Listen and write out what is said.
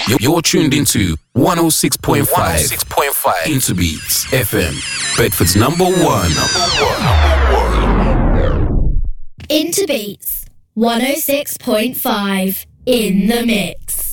You're tuned into 106.5 Interbeats FM, Bedford's number one. Interbeats 106.5 in the mix.